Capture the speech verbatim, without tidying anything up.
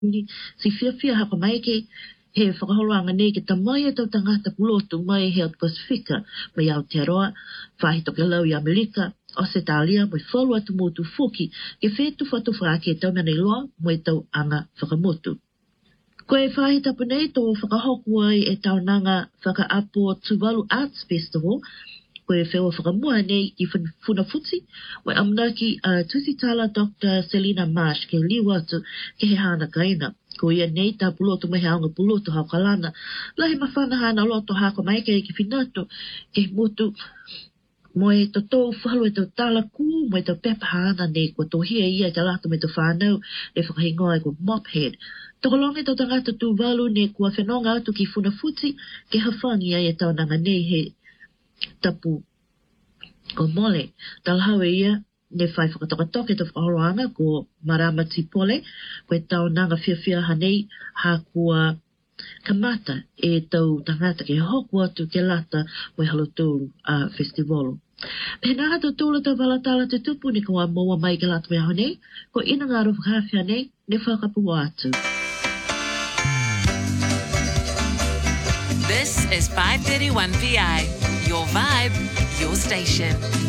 ni si fia fia hapa mai ke he whakaholoanga nei ke tamai e tau tangata pulotu mai he Health Pacifica mai Aotearoa, whahito ke lau i Amerika, Australia, mai whalu atu motu fuki ke whetu whatu whaake tau mena iloa mai tau anga whakamotu. Ko e whahita punei tō whakahoku ai e tau nanga whakaapo Tuvalu Arts Festival, ko e whewa whakamua nei i Funafuti, wai amnaki uh, tusitala Doctor Selina Marsh ke liwa atu ke he hana kaina. Ko ia nei tā pulotu mai haunga pulotu hau kalana. Lahi mawhana hana loto hako mai ke ki whinato ke mutu mo e to tō whalu e tau tala kū mo e tau pepa hana nei ko tō hia ia ka lato me tō whanau le whakahingoa e ko Mophead. Tokolonge tau tangata Tuvalu ne kua whenonga atu ki Funafuti ke hawhangi ai e tau nanga nei he tapu ko mole. Talhawe ia ne whai whakatokatoke to whakaholoanga ko Marama Tipole, koe tau nanga whiawhia hanei ha kua kamata e tau tangata ke hoku atu ke lata mo halotolu a uh, festivalo. Pena hata tūla tau walatala te tupu ni kua moa mai ke lata mea hanei, ko ina ngā ruwhakawhi hanei ne whakapua atu. This is five thirty-one P I, your vibe, your station.